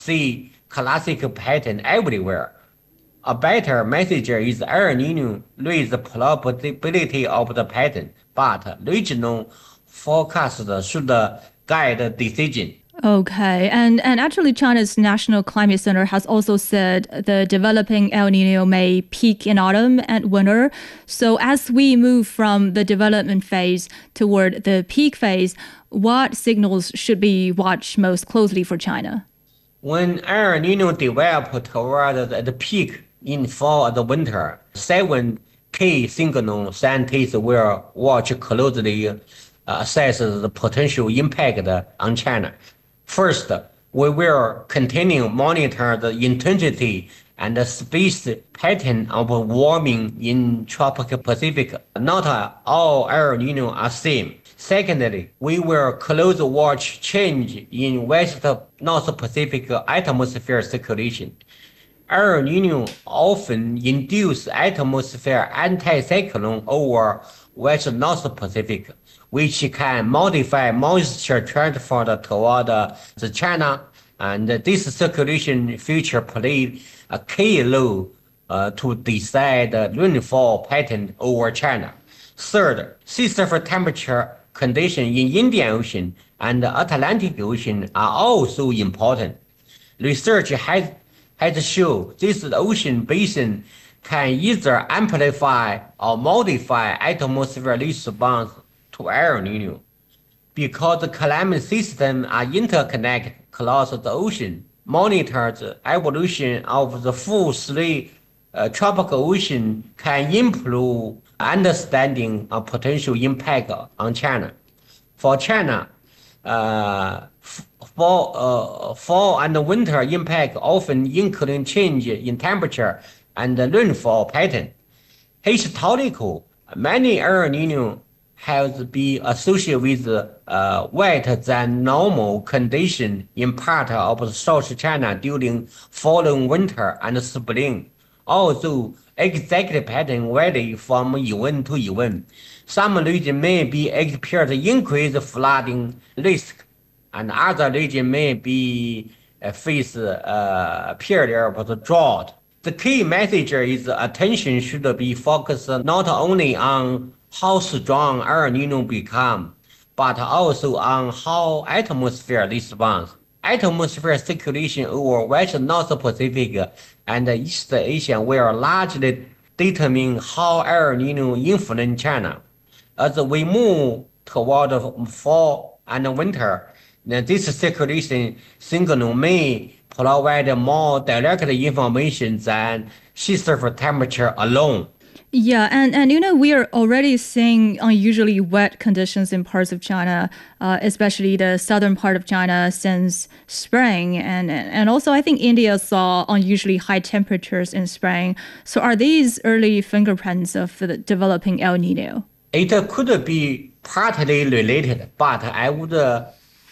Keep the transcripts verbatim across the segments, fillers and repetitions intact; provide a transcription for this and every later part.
see classic pattern everywhere. A better messenger is El Nino raise the probability of the pattern, but regional forecasts should guide decision. Okay, and and actually, China's National Climate Center has also said the developing El Nino may peak in autumn and winter. So as we move from the development phase toward the peak phase, what signals should be watched most closely for China? When El Nino develop toward the, the peak in fall and winter, seven key signals scientists will watch closely, uh, assess the potential impact on China. First, we will continue monitor the intensity and the space pattern of warming in tropical Pacific. Not all El Nino are same. Secondly, we will close watch change in West North Pacific atmosphere circulation. El Nino often induce atmosphere anticyclone over West North Pacific, which can modify moisture transfer toward the China, and this circulation feature play a key role uh, to decide the rainfall pattern over China. Third, sea surface temperature conditions in Indian Ocean and Atlantic Ocean are also important. Research has has shown this ocean basin can either amplify or modify atmospheric response to El Nino. Because the climate systems are interconnected across the ocean, monitor the evolution of the full three uh, tropical ocean can improve understanding of potential impact on China. For China, uh, fall, uh, fall and winter impact often include change in temperature and rainfall pattern. Historically, many El Nino has been associated with uh, wetter than normal conditions in part of South China during fall and winter and spring. Although exact pattern vary from event to event, some regions may be experience increased flooding risk, and other regions may be uh, face a period of drought. The key message is attention should be focused not only on how strong El Nino become, but also on how atmosphere responds. Atmosphere circulation over West North Pacific and East Asia will largely determine how El Nino influence China. As we move toward fall and winter, this circulation signal may provide more direct information than sea surface temperature alone. Yeah, and, and you know, we are already seeing unusually wet conditions in parts of China, uh, especially the southern part of China since spring. And, and also, I think India saw unusually high temperatures in spring. So, are these early fingerprints of the developing El Nino? It could be partly related, but I would uh,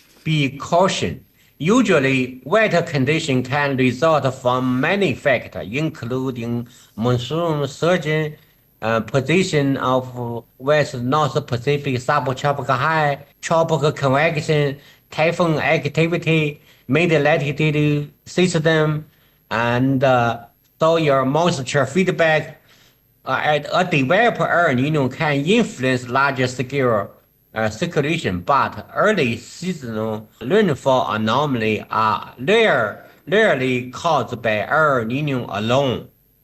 be caution. Usually, wet conditions can result from many factors, including monsoon surge, uh, position of West North Pacific subtropical high, tropical convection, typhoon activity, mid-latitude system, and uh, soil moisture feedback. Uh, a developer El Nino can influence larger scale uh, circulation, but early seasonal rainfall anomalies are rare, rarely caused by El Nino alone.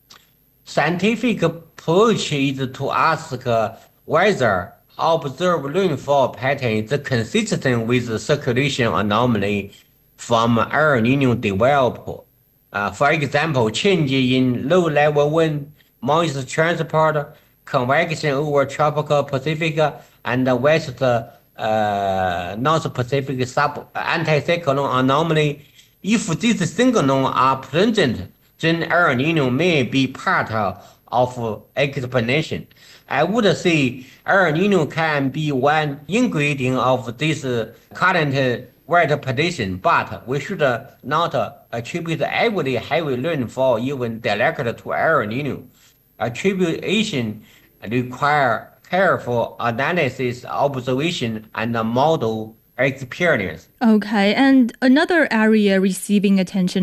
Scientific approach is to ask whether observed rainfall pattern is consistent with the circulation anomaly from El Nino develop. Uh, for example, change in low-level wind, moisture transport, convection over tropical Pacific and West uh, North Pacific sub anticyclone anomaly. If these signals are present, then El Nino may be part of explanation. I would say El Nino can be one ingredient of this current weather prediction, but we should not attribute every heavy rainfall even directly to El Nino. Attribution require careful analysis, observation, and model experience. Okay, and another area receiving attention